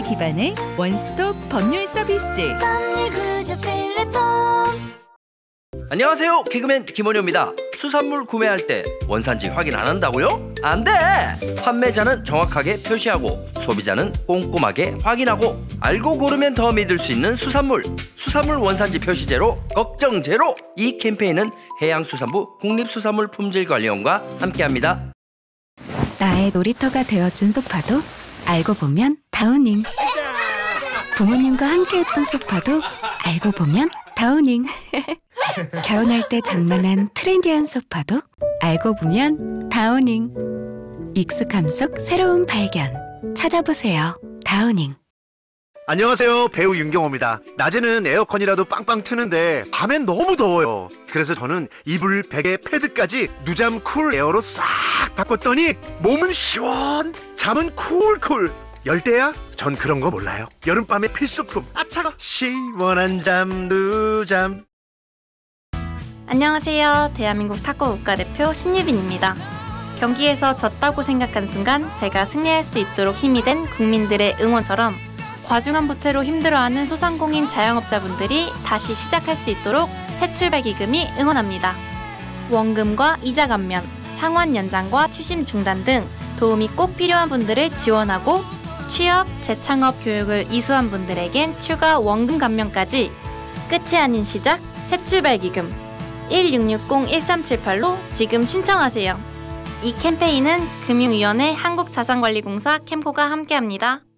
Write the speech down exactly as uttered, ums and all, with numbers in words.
기반의 원스톱 법률 서비스. 법률구조 필리폼. 안녕하세요, 개그맨 김원효입니다. 수산물 구매할 때 원산지 확인 안 한다고요? 안 돼! 판매자는 정확하게 표시하고 소비자는 꼼꼼하게 확인하고 알고 고르면 더 믿을 수 있는 수산물, 수산물 원산지 표시 제로, 걱정 제로! 이 캠페인은 해양수산부 국립수산물품질관리원과 함께합니다. 나의 놀이터가 되어준 소파도 알고 보면 다우닝. 부모님과 함께했던 소파도 알고 보면 다우닝. 결혼할 때 장만한 트렌디한 소파도 알고 보면 다우닝. 익숙함 속 새로운 발견. 찾아보세요. 다우닝. 안녕하세요, 배우 윤경호입니다. 낮에는 에어컨이라도 빵빵 트는데 밤엔 너무 더워요. 그래서 저는 이불, 베개, 패드까지 누잠 쿨 에어로 싹 바꿨더니 몸은 시원, 잠은 쿨쿨. 열대야? 전 그런 거 몰라요. 여름밤의 필수품, 아차가 시원한 잠 누잠. 안녕하세요. 대한민국 탁구 국가대표 신유빈입니다. 경기에서 졌다고 생각한 순간 제가 승리할 수 있도록 힘이 된 국민들의 응원처럼 과중한 부채로 힘들어하는 소상공인 자영업자분들이 다시 시작할 수 있도록 새출발기금이 응원합니다. 원금과 이자 감면, 상환 연장과 추심 중단 등 도움이 꼭 필요한 분들을 지원하고 취업, 재창업 교육을 이수한 분들에겐 추가 원금 감면까지. 끝이 아닌 시작, 새출발기금 일육육공 일삼칠팔로 지금 신청하세요. 이 캠페인은 금융위원회 한국자산관리공사 캠코가 함께합니다.